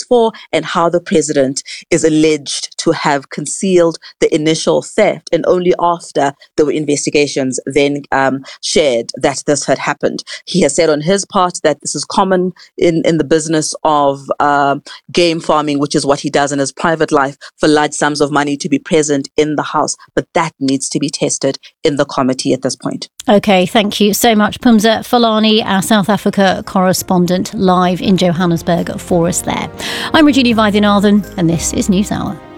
for, and how the president is alleged to have concealed the initial theft, and only after there were investigations then shared that this had happened. He has said on his part that this is common in the business of game farming, which is what he does in his private life, for large sums of money to be present in the house. But that needs to be tested in the committee at this point. Okay, thank you so much, Phumza Fulani, our South Africa correspondent, live in Johannesburg for us there. I'm Regina Vaidyanathan, and this is NewsHour.